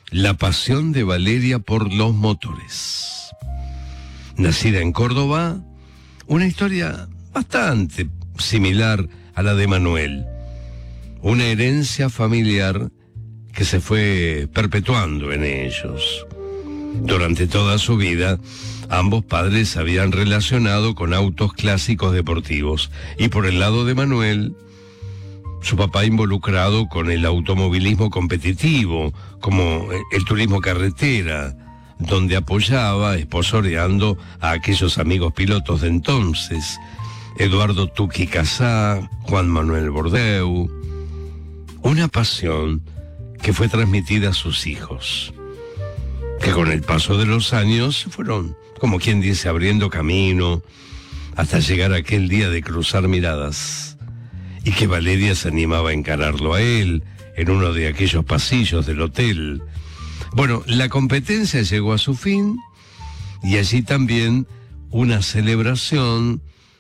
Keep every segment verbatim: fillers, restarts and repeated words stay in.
La pasión de Valeria por los motores. Nacida en Córdoba, una historia bastante similar a la de Manuel. Una herencia familiar que se fue perpetuando en ellos. Durante toda su vida, ambos padres se habían relacionado con autos clásicos deportivos. Y por el lado de Manuel, su papá involucrado con el automovilismo competitivo, como el turismo carretera, donde apoyaba, esposoreando a aquellos amigos pilotos de entonces, Eduardo Tuqui Casá, Juan Manuel Bordeu. Una pasión que fue transmitida a sus hijos, que con el paso de los años fueron, como quien dice, abriendo camino, hasta llegar a aquel día de cruzar miradas, y que Valeria se animaba a encararlo a él, en uno de aquellos pasillos del hotel. Bueno, la competencia llegó a su fin, y allí también una celebración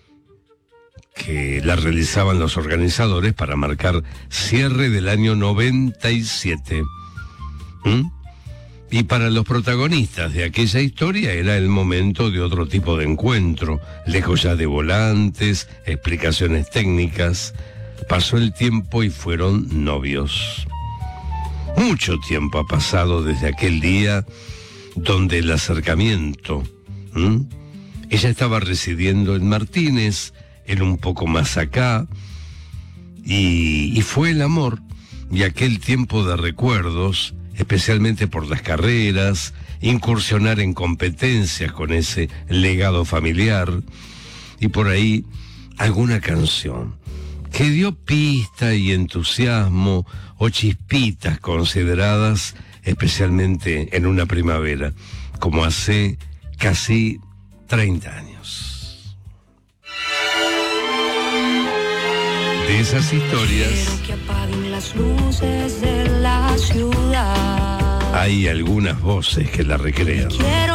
que la realizaban los organizadores para marcar cierre del año noventa y siete. ¿Mm? Y para los protagonistas de aquella historia era el momento de otro tipo de encuentro, lejos ya de volantes, explicaciones técnicas. Pasó el tiempo y fueron novios. Mucho tiempo ha pasado desde aquel día donde el acercamiento. ¿Mm? Ella estaba residiendo en Martínez, él un poco más acá, y, y fue el amor y aquel tiempo de recuerdos, especialmente por las carreras, incursionar en competencias con ese legado familiar, y por ahí alguna canción que dio pista y entusiasmo o chispitas consideradas especialmente en una primavera, como hace casi treinta años. De esas historias Quiero que apaguen las luces de la ciudad. hay algunas voces que la recrean. Quiero